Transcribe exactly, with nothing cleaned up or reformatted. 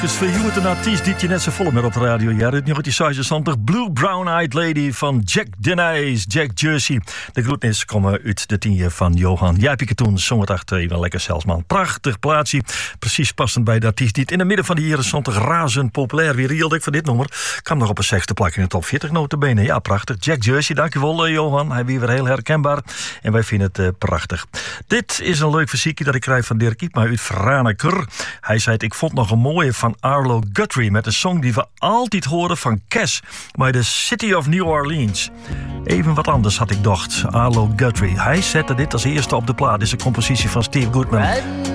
Dus voor jongen een artiest die je net zo vol met op de radio. Ja, dit negentien zesenzeventig Blue Brown Eyed Lady van Jack Denies, Jack Jersey. De groetnis komen uit de tien van Johan Jijpike toen. Zong het achter even lekker Zelsman. Prachtig plaatsje. Precies passend bij de artiest die het in het midden van de jaren zeventig razend populair weer rielde ik van dit nummer. Kwam nog op een zesde plak in de top veertig notabene. Ja, prachtig. Jack Jersey, dankjewel uh, Johan. Hij weer weer heel herkenbaar. En wij vinden het uh, prachtig. Dit is een leuk verziekje dat ik krijg van Dirk Iepma uit Franeker. Hij zei het, ik vond nog een mooie van Arlo Guthrie met een song die we altijd horen van Cash bij de City of New Orleans. Even wat anders had ik dacht. Arlo Guthrie. Hij zette dit als eerste op de plaat. Dit is een compositie van Steve Goodman.